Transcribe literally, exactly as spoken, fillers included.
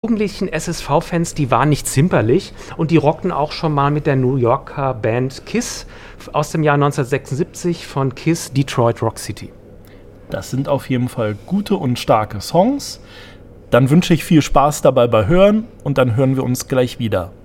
jugendlichen S S V-Fans, die waren nicht zimperlich und die rockten auch schon mal mit der New Yorker Band Kiss aus dem Jahr neunzehnhundertsechsundsiebzig von Kiss Detroit Rock City. Das sind auf jeden Fall gute und starke Songs. Dann wünsche ich viel Spaß dabei bei Hören und dann hören wir uns gleich wieder.